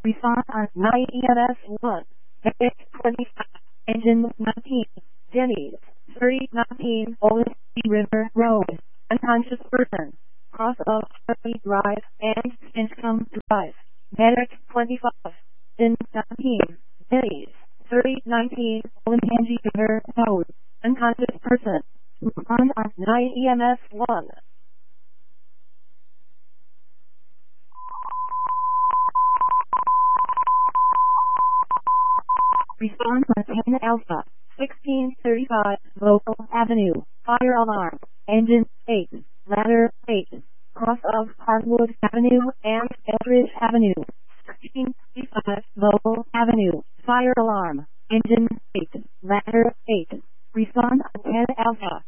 Respond on 9 EMS 1. X 25. Engine 19. Denny's 3019 Old River Road. Unconscious person. Cross of Hartley Drive and Stinchcombe Drive. Medic 25. Engine 19. Denny's 3019 Old River Road. Unconscious person. Respond on 9 EMS 1. Respond on 10 Alpha, 1635, Local Avenue, fire alarm, engine 8, ladder 8, cross of Hardwood Avenue and Eldridge Avenue, 1635, Local Avenue, fire alarm, engine 8, ladder 8. Respond on 10 Alpha.